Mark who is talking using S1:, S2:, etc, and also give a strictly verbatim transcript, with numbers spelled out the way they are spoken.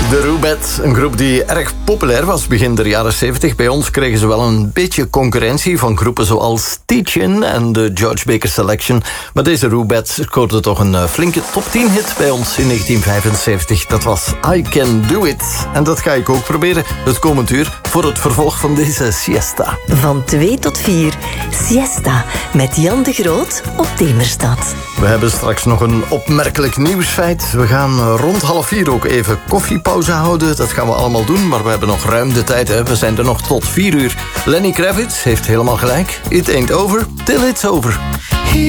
S1: De Rubettes, een groep die erg populair was begin der jaren zeventig. Bij ons kregen ze wel een beetje concurrentie van groepen zoals Teachin en de George Baker Selection. Maar deze Rubettes scoorde toch een uh, flinke top tien hit bij ons in negentien vijfenzeventig. Dat was I Can Do It. En dat ga ik ook proberen het komend uur voor het vervolg van deze siesta.
S2: Van twee tot vier, siesta met Jan de Groot op Demerstad.
S1: We hebben straks nog een opmerkelijk nieuwsfeit. We gaan rond half vier ook even koffiepauze houden. Dat gaan we allemaal doen, maar we hebben nog ruim de tijd. Hè. We zijn er nog tot vier uur. Lenny Kravitz heeft helemaal gelijk. It ain't over till it's over.